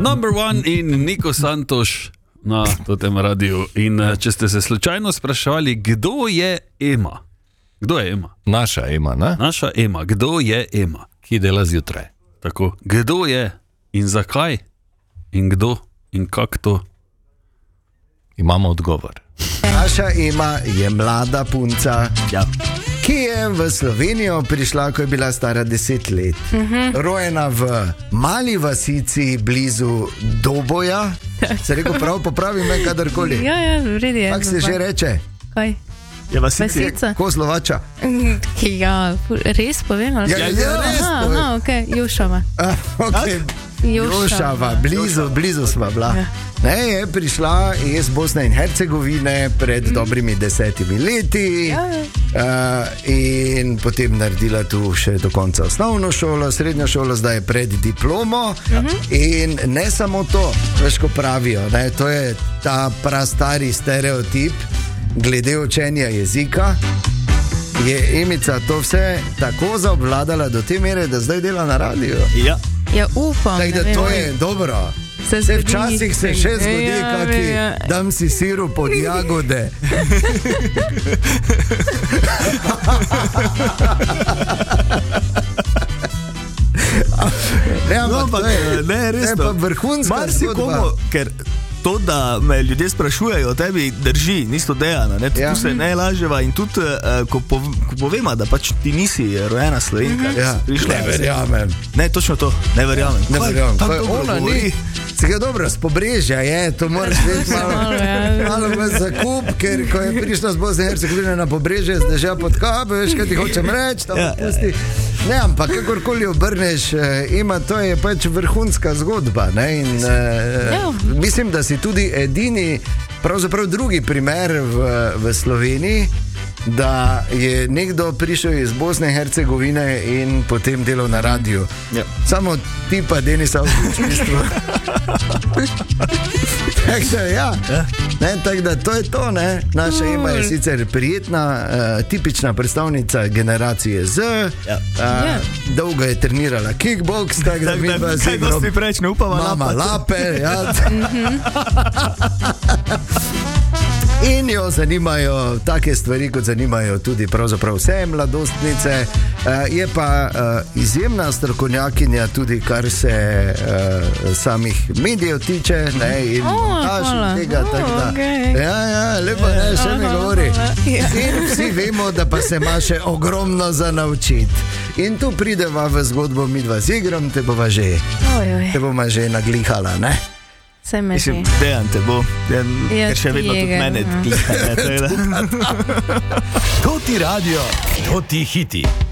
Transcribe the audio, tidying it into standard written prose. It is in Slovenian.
Number one in Niko Santoš na tem radiju. In če ste se slučajno spraševali, kdo je Ema? Kdo je Ema? Naša Ema, ne? Naša Ema. Kdo je Ema? Ki dela zjutraj. Tako. Kdo je in zakaj in kdo in kak to? Imamo odgovor. Naša Ema je mlada punca, Ja. ki je v Slovenijo prišla, ko je bila stara 10 let. Rojena v mali vasici blizu Doboja. Se rekel prav, popravi me kadarkoli. Ja, vredi je. Kako se že reče? Kaj? Je Vasica? Kozlovača. Ja, res povem? ali? Ja, res povem. Aha, ok, Jušava. Okay. Jošava, blizu sva bila. Ja. Ne, je prišla iz Bosne in Hercegovine pred dobrimi 10 leti in potem naredila tu še do konca osnovno šolo, srednjo šolo, zdaj je pred diplomo. In ne samo to, veš, ko pravijo, ne, to je ta prastari stereotip glede učenja jezika. Je Emica to vse tako zaobvladala do te mere, da zdaj dela na radiju. Ja. Ja, upam. Tako da to je dobro. Se včasih se še zgodi, kaki dam si siru pod jagode. Ne, res to. Vrhunska zgodba. Ker to, da me ljudje sprašujejo o tebi, drži, nisto dejano. Tu se ne laževa in tudi, ko povema, da pač ti nisi rojena Slovenka. Ne verjamem. Ne, točno to, ne verjamem. Ne verjamem. Tako dobro Ona govori. ni. Se ga dobro, z Pobrežja je, to moraš vedeti malo v zakup, ker ko je prišla z Bosne in Hercegovine na Pobrežje, zdaj že pod Kabo, veš, kaj ti hočem reči, tam pusti. Ne, ampak kakorkoli obrneš, ima, to je pač vrhunska zgodba, ne, in mislim, da si tudi edini, pravzaprav drugi primer v Sloveniji, da je nekdo prišel iz Bosne in Hercegovine in potem delal na radiju. Ja. Samo ti pa Denisa v bistvu. Tako da to je to, ne. Naša Ema je sicer prijetna, tipična predstavnica generacije Z, dolgo je trenirala kickboks, tako da mi pa kaj dosti preč ne upava mama lape, In jo zanimajo take stvari, kot zanimajo tudi pravzaprav vse mladostnice. Je pa izjemna strokovnjakinja tudi, kar se samih medijev tiče, ne, in montaž tega, tako da. Lepo, ne, še mi govori. In vsi vemo, da pa se ima še ogromno za naučiti. In tu prideva v zgodbo midva z Igrom, te bova že naglihala, ne? Mislim, dejan te bo, ker še vedno tudi mene gleda. To ti radio, to ti hiti.